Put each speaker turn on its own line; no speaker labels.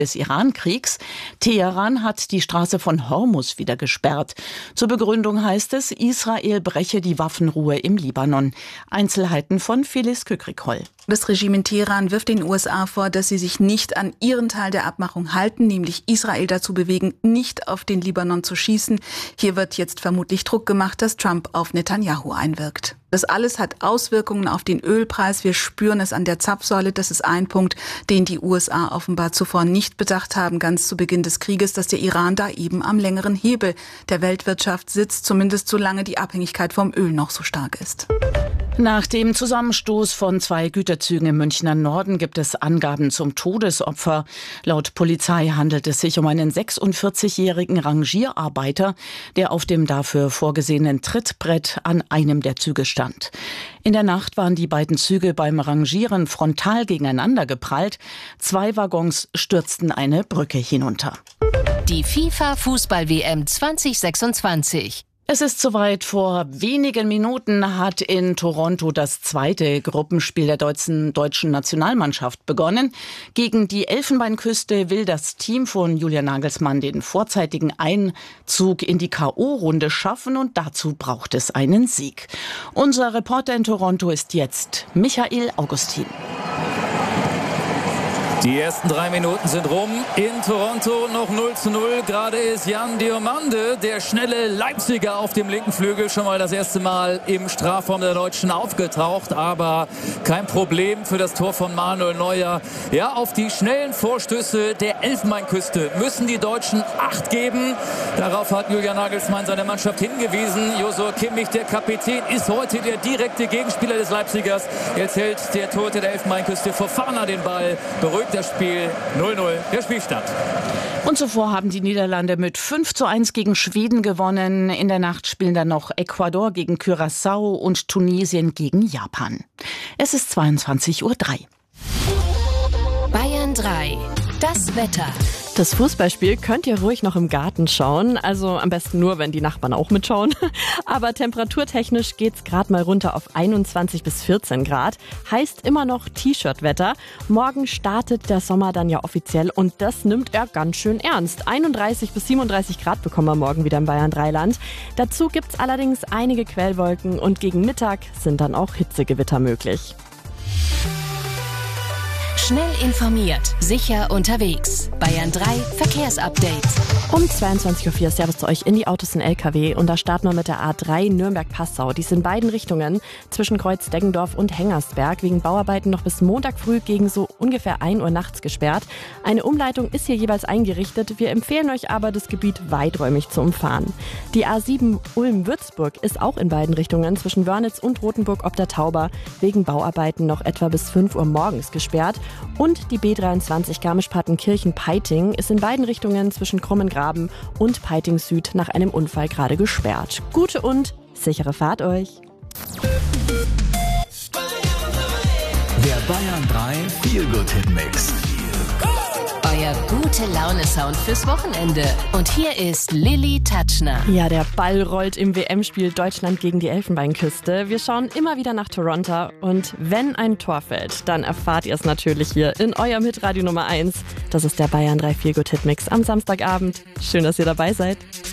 des Iran-Kriegs. Teheran hat die Straße von Hormuz wieder gesperrt. Zur Begründung heißt es, Israel breche die Waffenruhe im Libanon. Einzelheiten von Phyllis Kükrikol.
Das Regime in Teheran wirft den USA vor, dass sie sich nicht an ihren Teil der Abmachung halten, nämlich Israel dazu bewegen, nicht auf den Libanon zu schießen. Hier wird jetzt vermutlich Druck gemacht, dass Trump auf Netanyahu einwirkt. Das alles hat Auswirkungen auf den Ölpreis. Wir spüren es an der Zapfsäule. Das ist ein Punkt, den die USA offenbar zuvor nicht bedacht haben, ganz zu Beginn des Krieges, dass der Iran da eben am längeren Hebel der Weltwirtschaft sitzt, zumindest solange die Abhängigkeit vom Öl noch so stark ist.
Nach dem Zusammenstoß von 2 Güterzügen im Münchner Norden gibt es Angaben zum Todesopfer. Laut Polizei handelt es sich um einen 46-jährigen Rangierarbeiter, der auf dem dafür vorgesehenen Trittbrett an einem der Züge stand. In der Nacht waren die beiden Züge beim Rangieren frontal gegeneinander geprallt. 2 Waggons stürzten eine Brücke hinunter.
Die FIFA-Fußball-WM 2026.
Es ist soweit. Vor wenigen Minuten hat in Toronto das zweite Gruppenspiel der deutschen Nationalmannschaft begonnen. Gegen die Elfenbeinküste will das Team von Julian Nagelsmann den vorzeitigen Einzug in die K.O.-Runde schaffen und dazu braucht es einen Sieg. Unser Reporter in Toronto ist jetzt Michael Augustin.
Die ersten 3 Minuten sind rum. In Toronto noch 0:0. Gerade ist Jan Diomande, der schnelle Leipziger auf dem linken Flügel, schon mal das erste Mal im Strafraum der Deutschen aufgetaucht. Aber kein Problem für das Tor von Manuel Neuer. Ja, auf die schnellen Vorstöße der Elfenbeinküste müssen die Deutschen Acht geben. Darauf hat Julian Nagelsmann seine Mannschaft hingewiesen. Joshua Kimmich, der Kapitän, ist heute der direkte Gegenspieler des Leipzigers. Jetzt hält der Torhüter der Elfenbeinküste Fofana den Ball. Beruhigt das Spiel 0:0, der Spielstand.
Und zuvor haben die Niederlande mit 5:1 gegen Schweden gewonnen. In der Nacht spielen dann noch Ecuador gegen Curaçao und Tunesien gegen Japan. Es ist 22:03 Uhr.
Bayern 3, das Wetter.
Das Fußballspiel könnt ihr ruhig noch im Garten schauen, also am besten nur, wenn die Nachbarn auch mitschauen. Aber temperaturtechnisch geht's gerade mal runter auf 21 bis 14 Grad. Heißt immer noch T-Shirt-Wetter. Morgen startet der Sommer dann ja offiziell und das nimmt er ganz schön ernst. 31 bis 37 Grad bekommen wir morgen wieder im Bayern 3 Land. Dazu gibt's allerdings einige Quellwolken und gegen Mittag sind dann auch Hitzegewitter möglich.
Schnell informiert, sicher unterwegs. Bayern 3 Verkehrsupdate.
Um 22:04 Uhr Servus zu euch in die Autos in LKW und da starten wir mit der A3 Nürnberg-Passau. Die ist in beiden Richtungen zwischen Kreuz-Deggendorf und Hengersberg wegen Bauarbeiten noch bis Montag früh gegen so ungefähr 1 Uhr nachts gesperrt. Eine Umleitung ist hier jeweils eingerichtet. Wir empfehlen euch aber, das Gebiet weiträumig zu umfahren. Die A7 Ulm-Würzburg ist auch in beiden Richtungen zwischen Wörnitz und Rothenburg ob der Tauber wegen Bauarbeiten noch etwa bis 5 Uhr morgens gesperrt. Und die B23 Garmisch-Partenkirchen-Peiting ist in beiden Richtungen zwischen Krummengraben und Peiting Süd nach einem Unfall gerade gesperrt. Gute und sichere Fahrt euch!
Der Bayern 3 Feel-Good-Hit-Mix.
Euer Gute-Laune-Sound fürs Wochenende. Und hier ist Lilly Tatschner.
Ja, der Ball rollt im WM-Spiel Deutschland gegen die Elfenbeinküste. Wir schauen immer wieder nach Toronto und wenn ein Tor fällt, dann erfahrt ihr es natürlich hier in eurem Hitradio Nummer 1. Das ist der Bayern 3 Feel-Good-Hit-Mix am Samstagabend. Schön, dass ihr dabei seid.